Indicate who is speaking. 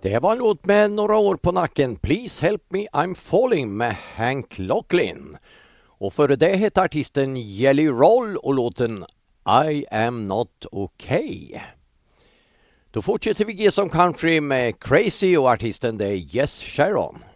Speaker 1: Det var en låt med några år på nacken. Please Help Me I'm Falling med Hank Locklin. Och före det hette artisten Jelly Roll och låten I Am Not Okay. Då fortsätter vi ge som country med Crazy och artisten det är Yes Sharon.